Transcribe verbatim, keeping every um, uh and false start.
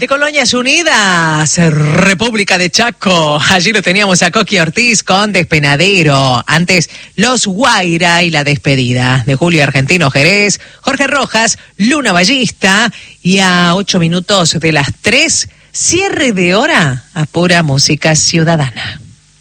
De Colonias Unidas, República de Chaco. Allí lo teníamos a Coqui Ortiz con Despenadero. Antes, Los Guaira y La Despedida. De Julio Argentino Jerez, Jorge Rojas, Luna Ballista. Y a ocho minutos de las tres, cierre de hora a pura música ciudadana.